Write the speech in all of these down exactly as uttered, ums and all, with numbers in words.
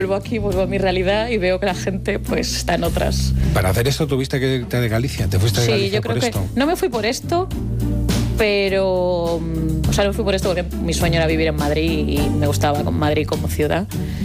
Vuelvo aquí, vuelvo a mi realidad y veo que la gente pues está en otras. ¿Para hacer esto tuviste que irte de Galicia? ¿Te fuiste de sí, Galicia yo creo por que esto? no me fui por esto, pero o sea, no me fui por esto porque mi sueño era vivir en Madrid y me gustaba con Madrid como ciudad,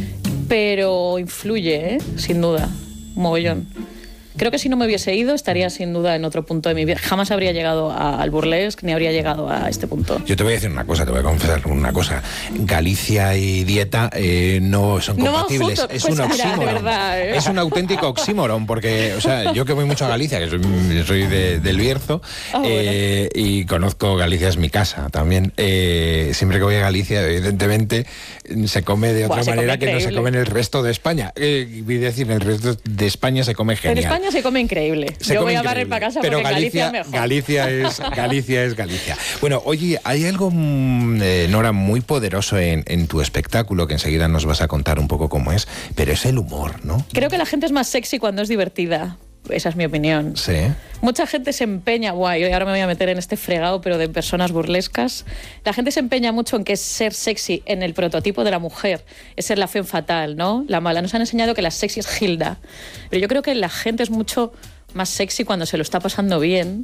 pero influye, ¿eh? Sin duda, mogollón. Creo que si no me hubiese ido estaría sin duda en otro punto de mi vida. Jamás habría llegado a, al burlesque ni habría llegado a este punto. Yo te voy a decir una cosa, te voy a confesar una cosa. Galicia y dieta eh, no son compatibles. No, es pues, un mira, oxímoron. de verdad, ¿eh? Es un auténtico oxímoron, porque, o sea, yo que voy mucho a Galicia, que soy, soy de, del Bierzo, Ah, eh, bueno. y conozco Galicia, es mi casa también. Eh, siempre que voy a Galicia, evidentemente, se come de otra Buah, manera come que no se come en el resto de España. Eh, voy a decir, en el resto de España se come genial. En España se come increíble. Se Yo come voy a increíble, barrer para casa pero porque Galicia, Galicia es mejor. Galicia es Galicia es Galicia. Bueno, oye, hay algo, eh, Nora, muy poderoso en, en tu espectáculo, que enseguida nos vas a contar un poco cómo es, pero es el humor, ¿no? Creo que la gente es más sexy cuando es divertida. Esa es mi opinión. Sí. Mucha gente se empeña, guay, ahora me voy a meter en este fregado, pero de personas burlescas. La gente se empeña mucho en que es ser sexy en el prototipo de la mujer, es ser la femme fatal, ¿no? La mala. Nos han enseñado que la sexy es Hilda. Pero yo creo que la gente es mucho más sexy cuando se lo está pasando bien.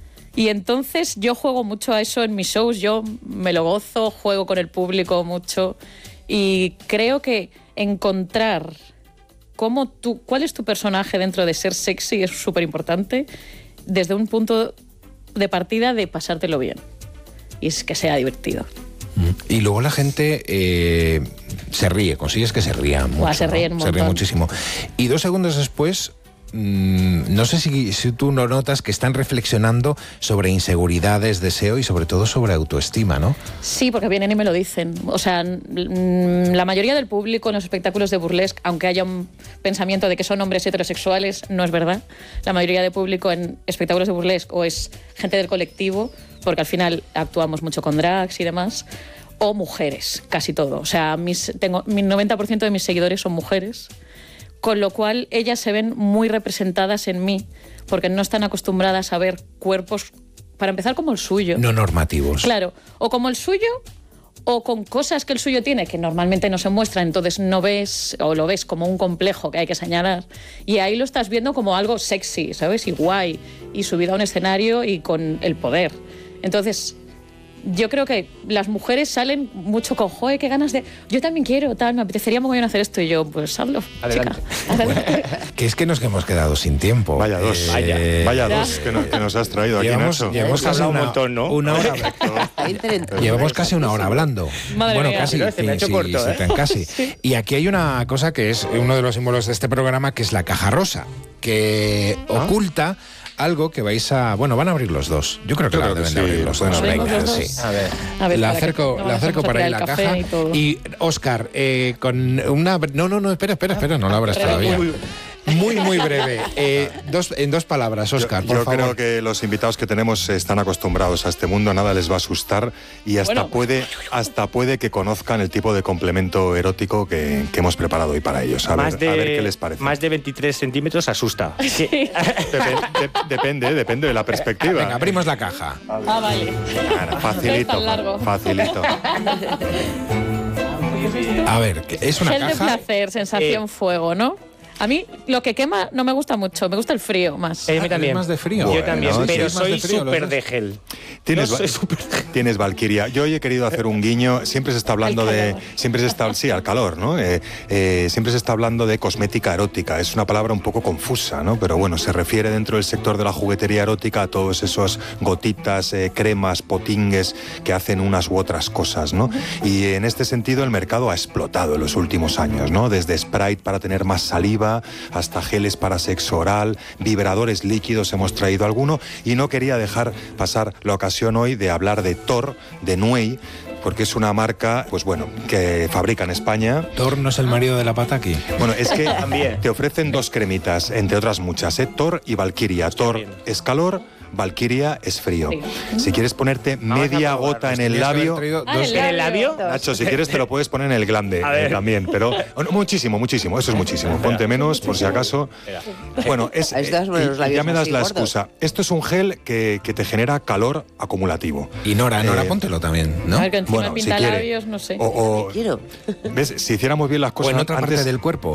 Y entonces yo juego mucho a eso en mis shows, yo me lo gozo, juego con el público mucho. Y creo que encontrar cómo tú, cuál es tu personaje dentro de ser sexy es súper importante desde un punto de partida de pasártelo bien y es que sea divertido. Y luego la gente eh, se ríe, consigues que se ría mucho. Buah, se ríen ¿no? un Se ríe montón. muchísimo. Y dos segundos después, mmm, no sé si, si tú no notas que están reflexionando sobre inseguridades, deseo y sobre todo sobre autoestima, ¿no? Sí, porque vienen y me lo dicen. O sea, mm, la mayoría del público en los espectáculos de burlesque, aunque haya un pensamiento de que son hombres heterosexuales, no es verdad. La mayoría del público en espectáculos de burlesque o es gente del colectivo, porque al final actuamos mucho con drags y demás, o mujeres, casi todo. O sea, mis, tengo, mi noventa por ciento de mis seguidores son mujeres, con lo cual ellas se ven muy representadas en mí, porque no están acostumbradas a ver cuerpos, para empezar, como el suyo. No normativos. Claro, o como el suyo, o con cosas que el suyo tiene que normalmente no se muestran, entonces no ves, o lo ves como un complejo que hay que señalar, y ahí lo estás viendo como algo sexy, ¿sabes? Y guay, y subido a un escenario y con el poder. Entonces, yo creo que las mujeres salen mucho con, joder, qué ganas de... Yo también quiero, tal, me apetecería mogollón hacer esto. Y yo, pues hazlo, Adelante. chica. Adelante. Que es que nos hemos quedado sin tiempo. Vaya dos, Eh, vaya, vaya Ya. dos que nos, que nos has traído aquí, Llevamos, Nacho. llevamos Hemos casi hablado una, un montón, ¿no? una hora. Llevamos casi una hora hablando. Madre bueno, mía. casi. Pero se me ha hecho sí, corto, sí, ¿eh? tan casi. Sí. Y aquí hay una cosa que es uno de los símbolos de este programa, que es la caja rosa, que ¿Ah? oculta algo que vais a... Bueno, van a abrir los dos. Yo creo que Yo la creo que deben sí, de abrir los pueden dos. abrir. Venga, ¿Abrimos los sí. dos? A ver. A ver, la para que acerco, no la acerco vamos a para ahí tirar la el café caja. y todo. Y, Óscar, eh, con una... No, no, no, espera, espera, espera, no la abras todavía. Muy, muy breve. Eh, dos, en dos palabras, Óscar, Yo, por yo favor. creo que los invitados que tenemos están acostumbrados a este mundo, nada les va a asustar y hasta Bueno. puede hasta puede que conozcan el tipo de complemento erótico que, que hemos preparado hoy para ellos. A, Más ver, de, a ver qué les parece. Más de veintitrés centímetros asusta. Sí. Depen- de- depende, depende de la perspectiva. Venga, abrimos la caja. Ah, vale. Claro, No es facilito, tan largo. facilito. A ver, que es una Gel de caja... placer, sensación Eh. fuego, ¿no? A mí lo que quema no me gusta mucho, me gusta el frío más. Eh, a Ah, mí también. ¿eres más de frío? Yo Bueno, también, sí, pero ¿sois más soy de frío los súper dos? de gel. Tienes, No, va- soy súper de gel. Tienes Valkyria. Yo hoy he querido hacer un guiño. Siempre se está hablando Al de. calor. Siempre se está. Sí, al calor, ¿no? Eh, eh, siempre se está hablando de cosmética erótica. Es una palabra un poco confusa, ¿no? Pero bueno, se refiere dentro del sector de la juguetería erótica a todos esos gotitas, eh, cremas, potingues que hacen unas u otras cosas, ¿no? Y en este sentido el mercado ha explotado en los últimos años, ¿no? Desde Sprite para tener más saliva hasta geles para sexo oral, vibradores líquidos hemos traído alguno y no quería dejar pasar la ocasión hoy de hablar de Thor, de Nuey, porque es una marca, pues bueno, que fabrica en España. Thor no es el marido de la pataki. Bueno, es que También. te ofrecen dos cremitas, entre otras muchas, ¿eh? Thor y Valkyria. Thor bien. es calor, Valkyria es frío. Frío. Si quieres ponerte Vamos a media probarlo. gota en el Tenías que haber labio... traído Ah, dos- el ¿En el labio? Nacho, si quieres te lo puedes poner en el glande A ver. eh, también, pero oh, no, muchísimo, muchísimo, eso es muchísimo. Ponte menos por si acaso. Bueno, es, Ahí estás con eh, los y- y labios ya me das así la gordos. excusa. Esto es un gel que, que te genera calor acumulativo. Y Nora, Nora, Eh, póntelo también, ¿no? A ver, que encima Bueno, el si quiere. pintalabios, no sé. O, o- Quiero. ¿ves? Si hiciéramos bien las O cosas en otra antes, parte del cuerpo.